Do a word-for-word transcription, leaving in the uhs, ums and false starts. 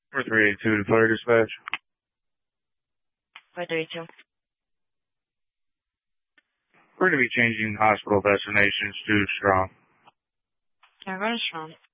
four three eight two to Fire Dispatch. four three two. We're going to be changing hospital destinations to Strong. Yeah, go to Strong.